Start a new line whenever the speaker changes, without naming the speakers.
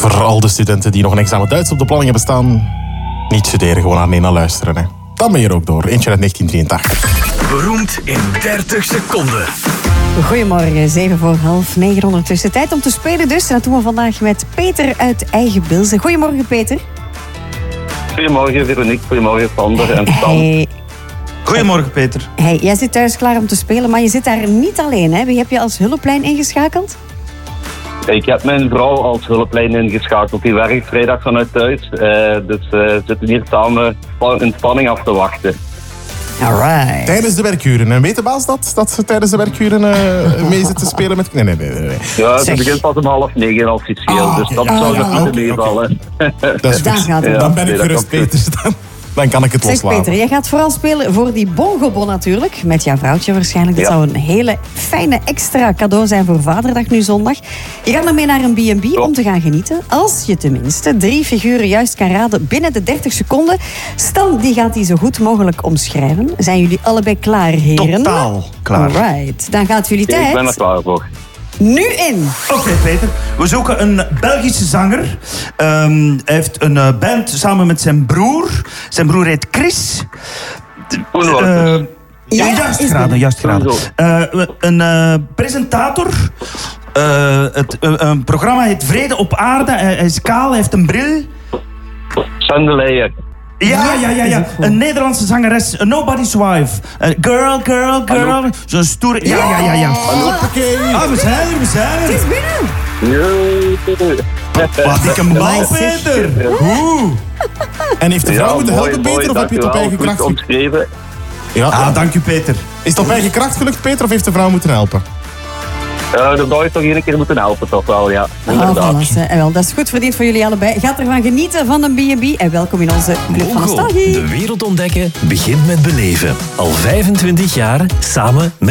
Voor al de studenten die nog een examen Duits op de planning hebben staan, niet studeren, gewoon aan Nena luisteren. Hè. Dan ben je er ook door. Eentje uit 1983.
Beroemd in 30 seconden.
Goedemorgen, 7:45 ondertussen. Tijd om te spelen dus. En dat doen we vandaag met Peter uit Eigenbilze. Goedemorgen, Peter.
Goedemorgen, Veronique. Goedemorgen, Sander en Stan.
Hey.
Goedemorgen, Peter.
Hey, jij zit thuis klaar om te spelen, maar je zit daar niet alleen. Hè? Wie heb je als hulplijn ingeschakeld?
Ik heb mijn vrouw als hulplijn ingeschakeld. Die werkt vrijdag vanuit thuis. Dus we zitten hier samen in spanning af te wachten.
Alright.
Tijdens de werkuren. En weet de baas dat ze tijdens de werkuren mee zitten spelen met... Nee.
Ja, het
Zeg.
begint pas om 8:30 officieel. Dus dat zou nog moeten meevallen.
Dat is
Daar
goed.
gaat het.
Dan ben ik
Nee, dat
gerust,
komt goed.
Peter. Dan kan ik het
Zeg
loslaten.
Peter, jij gaat vooral spelen voor die bongobon natuurlijk. Met jouw vrouwtje waarschijnlijk. Dat
Ja.
zou een hele fijne extra cadeau zijn voor Vaderdag nu zondag. Je gaat ermee naar een B&B om te gaan genieten. Als je tenminste 3 figuren juist kan raden binnen de 30 seconden. Stan die gaat die zo goed mogelijk omschrijven. Zijn jullie allebei klaar, heren?
Totaal klaar.
Alright, dan gaat jullie
Ik ben er
tijd
klaar voor.
nu in.
Oké, Peter. We zoeken een Belgische zanger. Hij heeft een band samen met zijn broer. Zijn broer heet Chris.
Hoe oud is
Ja,
juist
is
geraden,
goed.
juist geraden.
Sowieso.
Een presentator. Een programma heet Vrede op Aarde. Hij is kaal, hij heeft een bril.
Chandelier.
Ja. Een Nederlandse zangeres. Nobody's Wife. Girl. Zo'n stoere... Ja.
Hoppakee.
Ah, we zijn
Het
er.
is binnen.
Wat ik een bal, Peter. Oeh.
En heeft de vrouw moeten helpen,
mooi,
Peter? Of heb je het op
dankjewel.
eigen
Goed
kracht gelukt?
omschreven.
Ja.
Ah, dank u, Peter.
Is het op eigen kracht gelukt, Peter? Of heeft de vrouw moeten helpen?
De zou je toch één keer moeten helpen, toch wel, ja. Inderdaad.
Wel, dat is goed verdiend voor jullie allebei. Gaat ervan genieten van een B&B. En welkom in onze Club van
Mongo,
Nostalgie.
de wereld ontdekken begint met beleven. Al 25 jaar samen met